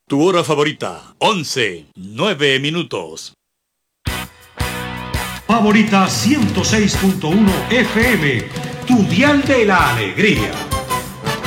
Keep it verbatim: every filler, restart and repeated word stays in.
Tu hora favorita, once, nueve minutos. Favorita ciento seis punto uno F M, tu dial de la alegría.